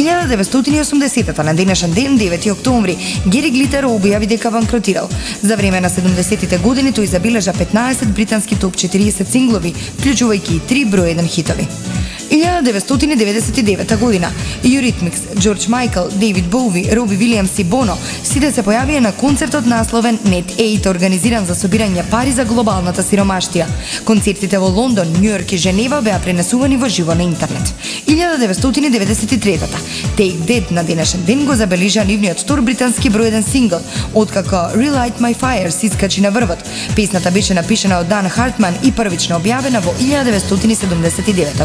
1980-та на денешен ден, 9 октомври, Гери Глитер објави дека банкротирал. За време на 70-тите години тој забележа 15 британски топ 40 синглови, вклучувајќи и 3 број 1 хитови. 1999 година, Eurythmics, Джордж Майкл, Дейвид Боуи, Роби Вилијамс и Боно сите се појавија на концертот насловен Net 8, организиран за собирање пари за глобалната сиромаштија. Концертите во Лондон, Њујорк и Женева беа пренесувани во живо на интернет. 1993-та, Take That на денешен ден го забележа нивниот втор британски број 1 сингл, откако Relight My Fire се искачи на врвот. Песната беше напишана од Дан Хартман и првично објавена во 1979